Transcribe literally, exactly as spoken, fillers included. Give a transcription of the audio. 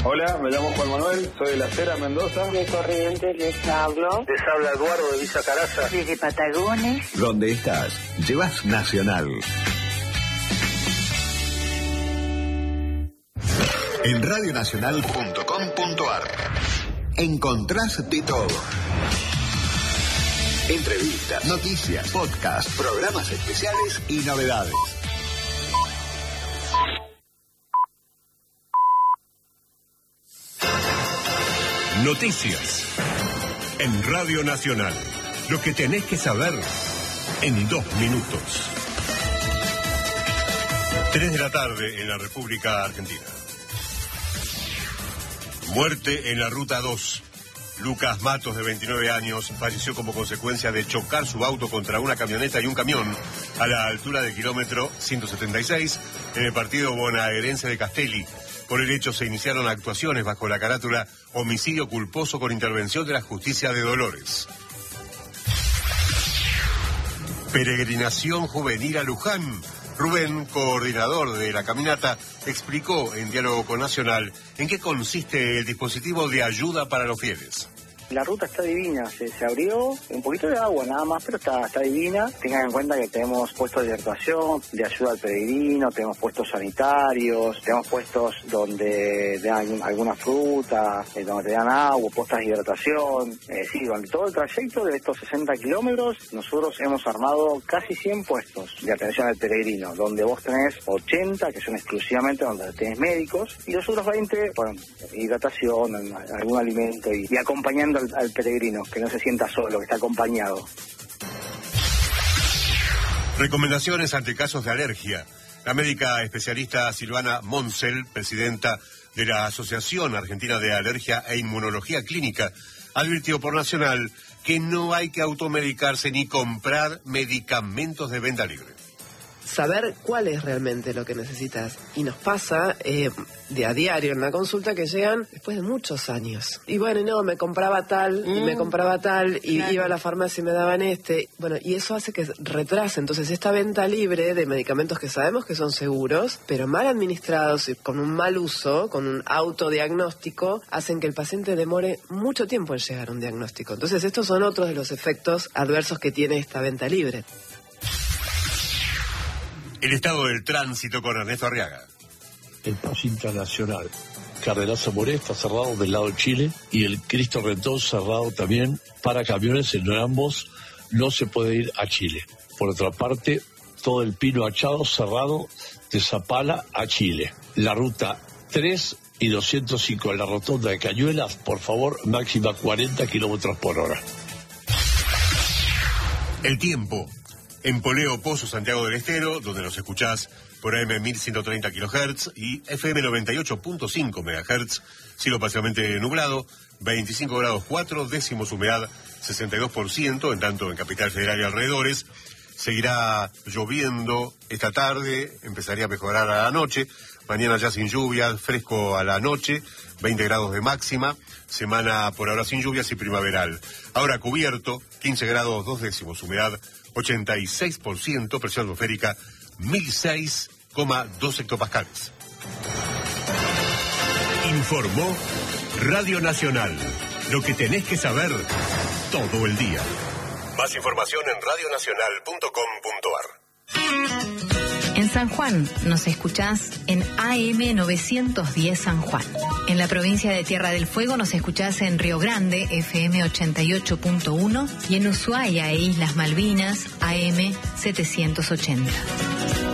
Hola, me llamo Juan Manuel, soy de La Cera, Mendoza. De Corrientes les hablo. Les habla Eduardo de Villa Caraza. Desde Patagones. Donde estás, llevas Nacional. En radio nacional punto com punto a r encontrás de todo. Entrevistas, noticias, podcasts, programas especiales y novedades. Noticias en Radio Nacional. Lo que tenés que saber en dos minutos. Tres de la tarde en la República Argentina. Muerte en la Ruta dos. Lucas Matos, de veintinueve años, falleció como consecuencia de chocar su auto contra una camioneta y un camión a la altura del kilómetro ciento setenta y seis en el partido bonaerense de Castelli. Por el hecho se iniciaron actuaciones bajo la carátula homicidio culposo con intervención de la justicia de Dolores. Peregrinación juvenil a Luján. Rubén, coordinador de la caminata, explicó en diálogo con Nacional en qué consiste el dispositivo de ayuda para los fieles. La ruta está divina, se, se abrió un poquito de agua nada más, pero está, está divina. Tengan en cuenta que tenemos puestos de hidratación, de ayuda al peregrino, tenemos puestos sanitarios, tenemos puestos donde te dan alguna fruta, eh, donde te dan agua, puestos de hidratación. Eh, sí, durante todo el trayecto de estos sesenta kilómetros, nosotros hemos armado casi cien puestos de atención al peregrino, donde vos tenés ochenta, que son exclusivamente donde tenés médicos, y los otros veinte, bueno, hidratación, algún alimento y, y acompañando Al, al peregrino, que no se sienta solo, que está acompañado. Recomendaciones ante casos de alergia. La médica especialista Silvana Moncel, presidenta de la Asociación Argentina de Alergia e Inmunología Clínica, advirtió por Nacional que no hay que automedicarse ni comprar medicamentos de venta libre. Saber cuál es realmente lo que necesitas. Y nos pasa eh, de a diario en la consulta que llegan después de muchos años. Y bueno, no, me compraba tal, mm. y me compraba tal, y claro. Iba a la farmacia y me daban este. Bueno, y eso hace que retrase. Entonces, esta venta libre de medicamentos que sabemos que son seguros, pero mal administrados y con un mal uso, con un autodiagnóstico, hacen que el paciente demore mucho tiempo en llegar a un diagnóstico. Entonces, estos son otros de los efectos adversos que tiene esta venta libre. El estado del tránsito con Ernesto Arriaga. El paso internacional Cardenal Zamoré está cerrado del lado de Chile y el Cristo Redentor cerrado también para camiones. En ambos no se puede ir a Chile. Por otra parte, todo el Pino Achado cerrado de Zapala a Chile. La ruta tres y doscientos cinco en la rotonda de Cañuelas, por favor, máxima cuarenta kilómetros por hora. El tiempo. En Poleo Pozo, Santiago del Estero, donde nos escuchás por A M mil ciento treinta kilohertz y F M noventa y ocho punto cinco megahertz, cielo parcialmente nublado, veinticinco grados cuatro décimos, humedad sesenta y dos por ciento, en tanto en Capital Federal y alrededores. Seguirá lloviendo esta tarde, empezaría a mejorar a la noche, mañana ya sin lluvias, fresco a la noche, veinte grados de máxima, semana por ahora sin lluvias y primaveral. Ahora cubierto, quince grados dos décimos, humedad ochenta y seis por ciento, presión atmosférica mil seis coma dos hectopascales. Informó Radio Nacional. Lo que tenés que saber todo el día. Más información en radio nacional punto com punto a r. En San Juan nos escuchás en A M novecientos diez San Juan. En la provincia de Tierra del Fuego nos escuchás en Río Grande, F M ochenta y ocho punto uno, y en Ushuaia e Islas Malvinas, A M setecientos ochenta.